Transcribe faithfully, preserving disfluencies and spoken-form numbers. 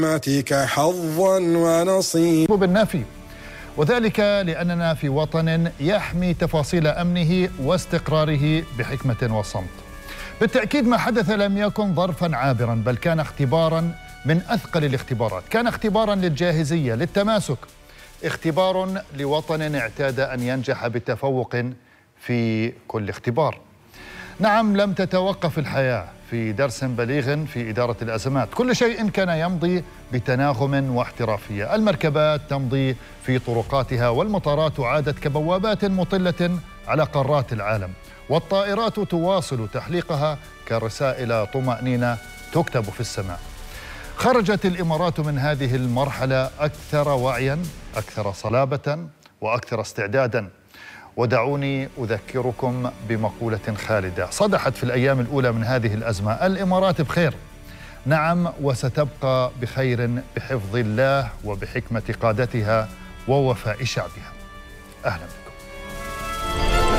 حظا ونصيب بالنافي، وذلك لأننا في وطن يحمي تفاصيل أمنه واستقراره بحكمة وصمت. بالتأكيد ما حدث لم يكن ظرفا عابرا، بل كان اختبارا من أثقل الاختبارات، كان اختبارا للجاهزية، للتماسك، اختبار لوطن اعتاد أن ينجح بتفوق في كل اختبار. نعم، لم تتوقف الحياة في درس بليغ في إدارة الأزمات، كل شيء كان يمضي بتناغم واحترافية. المركبات تمضي في طرقاتها، والمطارات عادت كبوابات مطلة على قارات العالم، والطائرات تواصل تحليقها كرسائل طمأنينة تكتب في السماء. خرجت الإمارات من هذه المرحلة أكثر وعياً، أكثر صلابة، وأكثر استعداداً. ودعوني أذكركم بمقولة خالدة صدحت في الأيام الأولى من هذه الأزمة: الإمارات بخير، نعم، وستبقى بخير بحفظ الله وبحكمة قادتها ووفاء شعبها. أهلا بكم.